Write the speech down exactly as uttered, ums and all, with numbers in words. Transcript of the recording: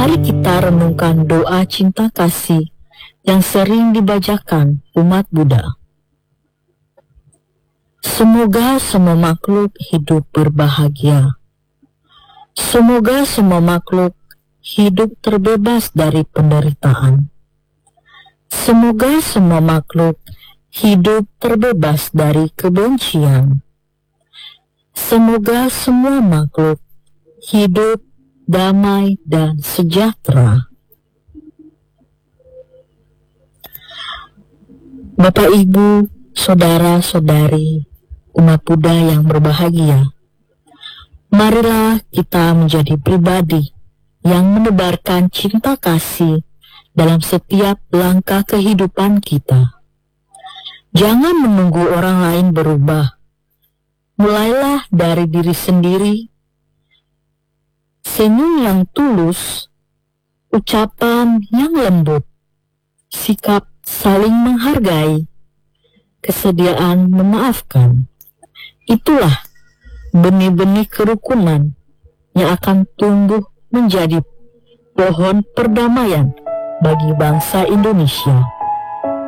Mari kita renungkan doa cinta kasih yang sering dibacakan umat Buddha. Semoga semua makhluk hidup berbahagia. Semoga semua makhluk hidup terbebas dari penderitaan. Semoga semua makhluk hidup terbebas dari kebencian. Semoga semua makhluk hidup damai dan sejahtera. Bapak, Ibu, saudara-saudari, umat Buddha yang berbahagia, marilah kita menjadi pribadi yang menebarkan cinta kasih dalam setiap langkah kehidupan kita. Jangan menunggu orang lain berubah. Mulailah dari diri sendiri. Senyum yang tulus, ucapan yang lembut, sikap saling menghargai, kesediaan memaafkan. Itulah benih-benih kerukunan yang akan tumbuh menjadi pohon perdamaian bagi bangsa Indonesia.